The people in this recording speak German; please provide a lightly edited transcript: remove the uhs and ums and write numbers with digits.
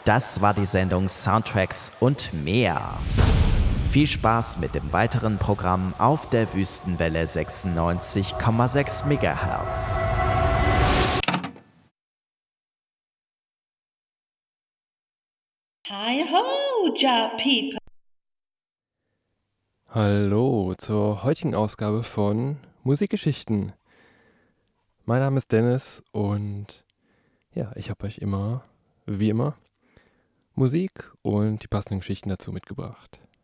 Das war die Sendung Soundtracks und mehr. Viel Spaß mit dem weiteren Programm auf der Wüstenwelle 96,6 MHz. Hi ho, Ja People. Hallo zur heutigen Ausgabe von Musikgeschichten. Mein Name ist Dennis und ja, ich habe euch wie immer, Musik und die passenden Geschichten dazu mitgebracht.